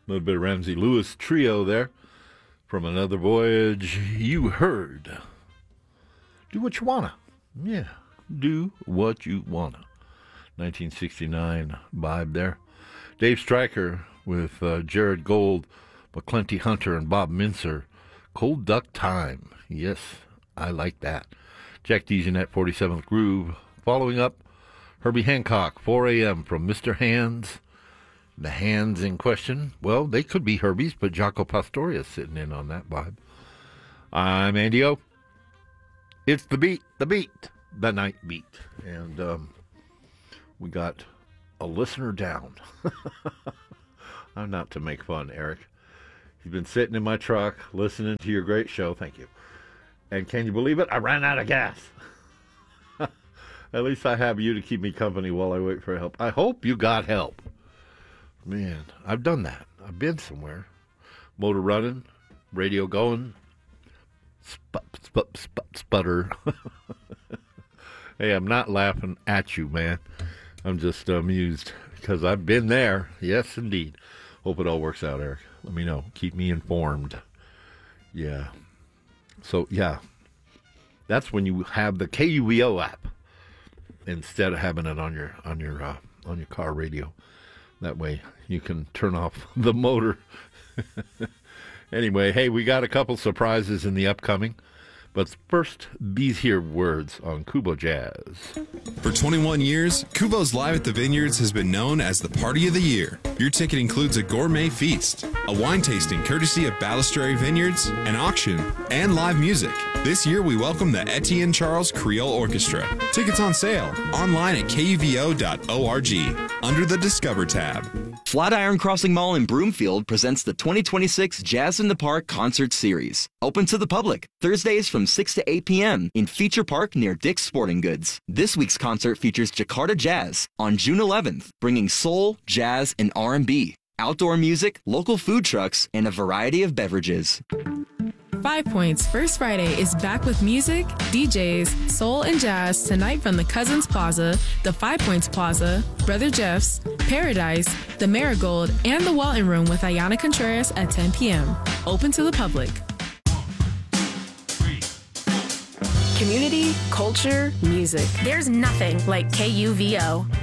A little bit of Ramsey Lewis trio there. From Another Voyage, you heard Do What You Wanna. Yeah, do what you wanna. 1969 vibe there. Dave Stryker with Jared Gold, McClenty Hunter, and Bob Mincer. Cold Duck Time. Yes, I like that. Jack DeJohnette, 47th Groove. Following up, Herbie Hancock, 4 a.m. from Mr. Hands. The hands in question, well, they could be Herbie's, but Jaco Pastorius sitting in on that vibe. I'm Andy O. It's the beat, the night beat. And we got a listener down. I'm not to make fun, Eric. He's been sitting in my truck listening to your great show. Thank you. And can you believe it? I ran out of gas. At least I have you to keep me company while I wait for help. I hope you got help. Man, I've done that. I've been somewhere. Motor running, radio going, sputter. Hey, I'm not laughing at you, man. I'm just amused because I've been there. Yes, indeed. Hope it all works out, Eric. Let me know. Keep me informed. Yeah. So, yeah. That's when you have the KUVO app instead of having it on your car radio. That way you can turn off the motor. Anyway, hey, we got a couple surprises in the upcoming. But first, these here words on Kubo Jazz. For 21 years, Kubo's Live at the Vineyards has been known as the party of the year. Your ticket includes a gourmet feast, a wine tasting courtesy of Balistrary Vineyards, an auction, and live music. This year, we welcome the Etienne Charles Creole Orchestra. Tickets on sale online at kuvo.org under the Discover tab. Flatiron Crossing Mall in Broomfield presents the 2026 Jazz in the Park Concert Series. Open to the public, Thursdays from 6 to 8 p.m. in Feature Park near Dick's Sporting Goods. This week's concert features Jakarta Jazz on June 11th, bringing soul, jazz, and R&B, outdoor music, local food trucks, and a variety of beverages. 5 Points First Friday is back with music, DJs, soul, and jazz tonight from the Cousins Plaza, the 5 Points Plaza, Brother Jeff's, Paradise, the Marigold, and the Walton Room with Ayana Contreras at 10 p.m. Open to the public. Community, culture, music. There's nothing like KUVO.